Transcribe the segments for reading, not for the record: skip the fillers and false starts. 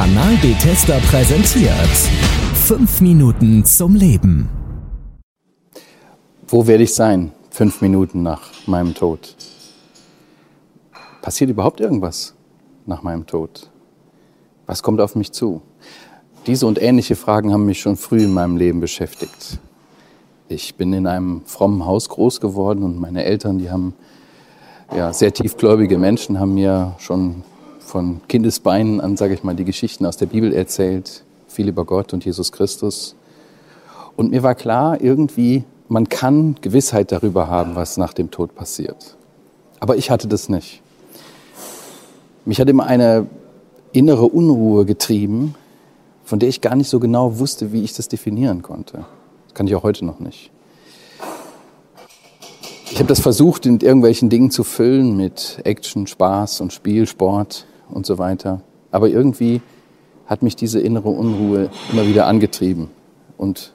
Kanal Bethesda präsentiert 5 Minuten zum Leben. Wo werde ich sein, 5 Minuten nach meinem Tod? Passiert überhaupt irgendwas nach meinem Tod? Was kommt auf mich zu? Diese und ähnliche Fragen haben mich schon früh in meinem Leben beschäftigt. Ich bin in einem frommen Haus groß geworden und meine Eltern, die haben sehr tiefgläubige Menschen, haben mir schon von Kindesbeinen an, sage ich mal, die Geschichten aus der Bibel erzählt, viel über Gott und Jesus Christus. Und mir war klar, irgendwie, man kann Gewissheit darüber haben, was nach dem Tod passiert. Aber ich hatte das nicht. Mich hat immer eine innere Unruhe getrieben, von der ich gar nicht so genau wusste, wie ich das definieren konnte. Das kann ich auch heute noch nicht. Ich habe das versucht, in irgendwelchen Dingen zu füllen mit Action, Spaß und Spiel, Sport und so weiter. Aber irgendwie hat mich diese innere Unruhe immer wieder angetrieben und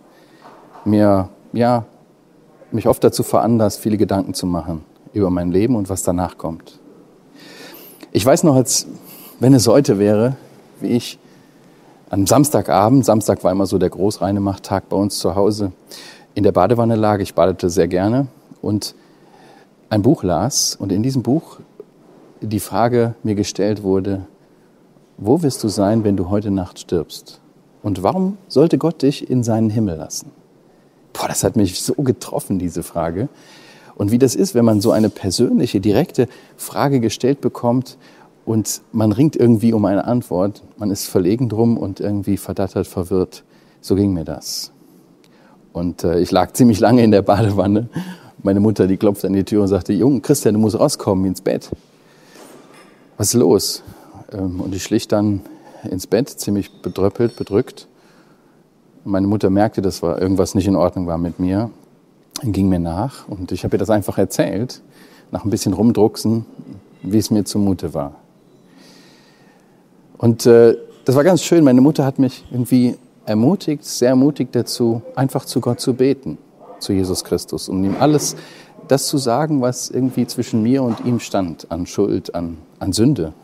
mich oft dazu veranlasst, viele Gedanken zu machen über mein Leben und was danach kommt. Ich weiß noch, als wenn es heute wäre, wie ich am Samstagabend, Samstag war immer so der Großreinemacht-Tag bei uns zu Hause, in der Badewanne lag, ich badete sehr gerne und ein Buch las und in diesem Buch die Frage mir gestellt wurde, wo wirst du sein, wenn du heute Nacht stirbst? Und warum sollte Gott dich in seinen Himmel lassen? Das hat mich so getroffen, diese Frage. Und wie das ist, wenn man so eine persönliche, direkte Frage gestellt bekommt und man ringt irgendwie um eine Antwort, man ist verlegen drum und irgendwie verdattert, verwirrt. So ging mir das. Und ich lag ziemlich lange in der Badewanne. Meine Mutter, die klopfte an die Tür und sagte, Junge, Christian, du musst rauskommen ins Bett. Was ist los? Und ich schlich dann ins Bett, ziemlich bedröppelt, bedrückt. Meine Mutter merkte, dass irgendwas nicht in Ordnung war mit mir, ging mir nach und ich habe ihr das einfach erzählt, nach ein bisschen rumdrucksen, wie es mir zumute war. Und das war ganz schön. Meine Mutter hat mich irgendwie ermutigt, sehr ermutigt dazu, einfach zu Gott zu beten, zu Jesus Christus, und ihm alles das zu sagen, was irgendwie zwischen mir und ihm stand, an Schuld, an Sünde.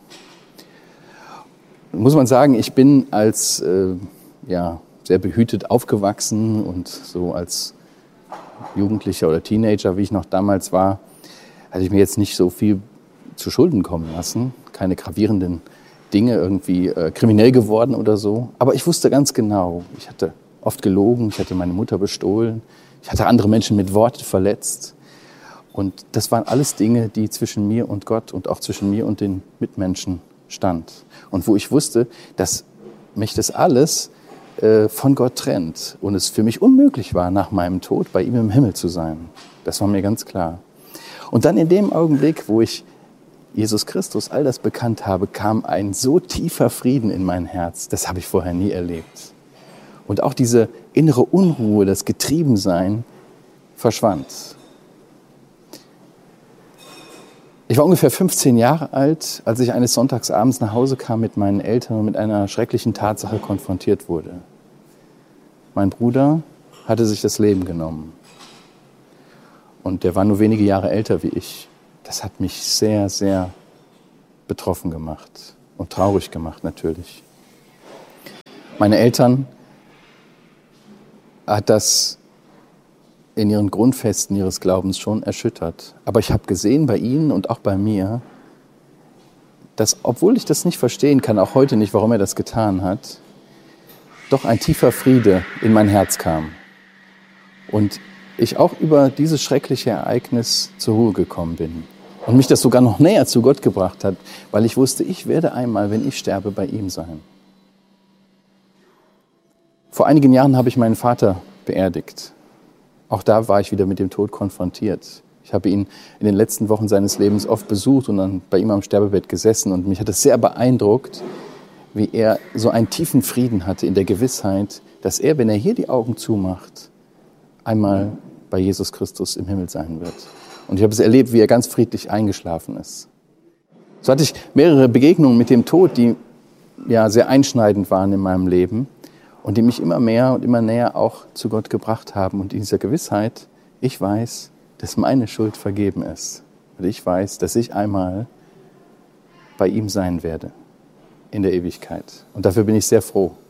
Muss man sagen, ich bin als sehr behütet aufgewachsen und so als Jugendlicher oder Teenager, wie ich noch damals war, hatte ich mir jetzt nicht so viel zu Schulden kommen lassen, keine gravierenden Dinge, irgendwie kriminell geworden oder so. Aber ich wusste ganz genau, ich hatte oft gelogen, ich hatte meine Mutter bestohlen, ich hatte andere Menschen mit Worten verletzt. Und das waren alles Dinge, die zwischen mir und Gott und auch zwischen mir und den Mitmenschen stand. Und wo ich wusste, dass mich das alles von Gott trennt und es für mich unmöglich war, nach meinem Tod bei ihm im Himmel zu sein. Das war mir ganz klar. Und dann in dem Augenblick, wo ich Jesus Christus all das bekannt habe, kam ein so tiefer Frieden in mein Herz. Das habe ich vorher nie erlebt. Und auch diese innere Unruhe, das Getriebensein verschwand. Ich war ungefähr 15 Jahre alt, als ich eines Sonntagsabends nach Hause kam mit meinen Eltern und mit einer schrecklichen Tatsache konfrontiert wurde. Mein Bruder hatte sich das Leben genommen. Und der war nur wenige Jahre älter wie ich. Das hat mich sehr, sehr betroffen gemacht und traurig gemacht natürlich. Meine Eltern hat das in ihren Grundfesten ihres Glaubens schon erschüttert. Aber ich habe gesehen bei ihnen und auch bei mir, dass, obwohl ich das nicht verstehen kann, auch heute nicht, warum er das getan hat, doch ein tiefer Friede in mein Herz kam. Und ich auch über dieses schreckliche Ereignis zur Ruhe gekommen bin. Und mich das sogar noch näher zu Gott gebracht hat, weil ich wusste, ich werde einmal, wenn ich sterbe, bei ihm sein. Vor einigen Jahren habe ich meinen Vater beerdigt. Auch da war ich wieder mit dem Tod konfrontiert. Ich habe ihn in den letzten Wochen seines Lebens oft besucht und dann bei ihm am Sterbebett gesessen. Und mich hat es sehr beeindruckt, wie er so einen tiefen Frieden hatte in der Gewissheit, dass er, wenn er hier die Augen zumacht, einmal bei Jesus Christus im Himmel sein wird. Und ich habe es erlebt, wie er ganz friedlich eingeschlafen ist. So hatte ich mehrere Begegnungen mit dem Tod, die sehr einschneidend waren in meinem Leben. Und die mich immer mehr und immer näher auch zu Gott gebracht haben. Und in dieser Gewissheit, ich weiß, dass meine Schuld vergeben ist. Und ich weiß, dass ich einmal bei ihm sein werde. in der Ewigkeit. Und dafür bin ich sehr froh.